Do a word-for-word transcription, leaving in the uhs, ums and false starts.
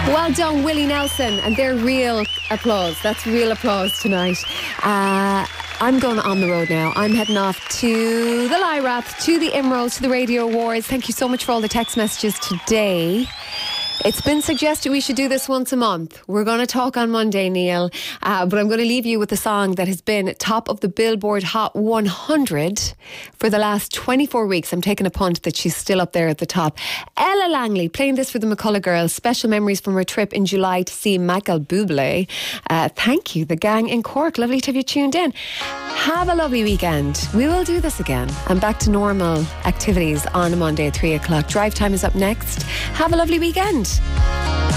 Well done, Willie Nelson, and their real applause. That's real applause tonight. Uh, I'm going on the road now. I'm heading off to the Lyrath, to the Imrose, to the Radio Awards. Thank you so much for all the text messages today. It's been suggested we should do this once a month. We're going to talk on Monday, Neil, uh, but I'm going to leave you with a song that has been top of the Billboard Hot one hundred for the last twenty-four weeks. I'm taking a punt that she's still up there at the top. Ella Langley playing this for the McCullough girls. Special memories from her trip in July to see Michael Bublé. Uh, thank you, the gang in Cork. Lovely to have you tuned in. Have a lovely weekend. We will do this again. I'm back to normal activities on a Monday at three o'clock. Drive time is up next. Have a lovely weekend.